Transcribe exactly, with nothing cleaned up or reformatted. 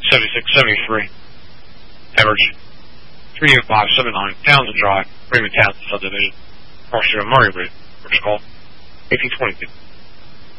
seventy-six seventy-three. Average three oh five seven nine. Townsend Drive, Raymond Townsend subdivision. Cross Street on Murray Bridge. First call, eighteen twenty-two.